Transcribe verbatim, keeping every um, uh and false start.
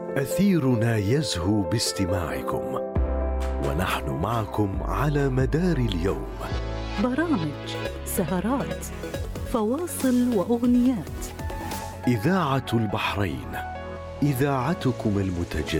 أثيرنا يزهو باستماعكم، ونحن معكم على مدار اليوم. برامج، سهرات، فواصل وأغنيات. إذاعة البحرين، إذاعتكم المتجددة.